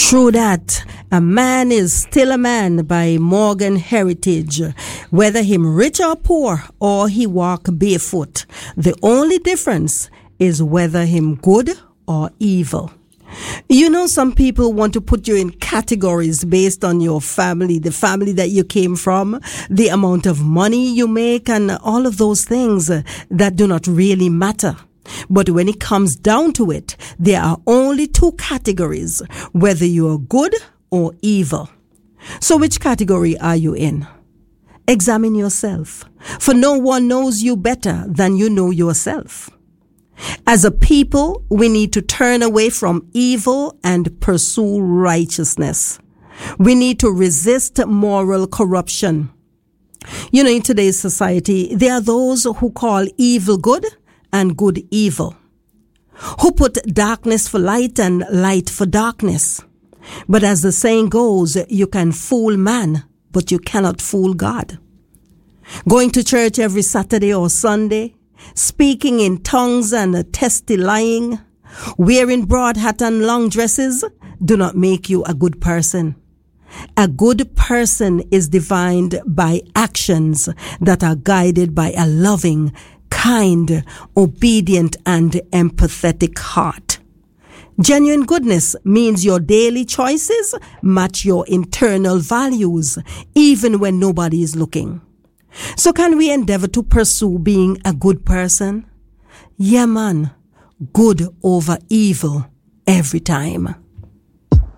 True that. A Man is Still a Man by Morgan Heritage. Whether him rich or poor or he walk barefoot, the only difference is whether him good or evil. You know, some people want to put you in categories based on your family, the family that you came from, the amount of money you make, and all of those things that do not really matter. But when it comes down to it, there are only two categories, whether you are good or evil. So which category are you in? Examine yourself, for no one knows you better than you know yourself. As a people, we need to turn away from evil and pursue righteousness. We need to resist moral corruption. You know, in today's society, there are those who call evil good and good evil, who put darkness for light and light for darkness. But as the saying goes, you can fool man, but you cannot fool God. Going to church every Saturday or Sunday, speaking in tongues and testy lying, wearing broad hat and long dresses do not make you a good person. A good person is defined by actions that are guided by a loving, kind, obedient, and empathetic heart. Genuine goodness means your daily choices match your internal values, even when nobody is looking. So can we endeavor to pursue being a good person? Yeah, man. Good over evil every time.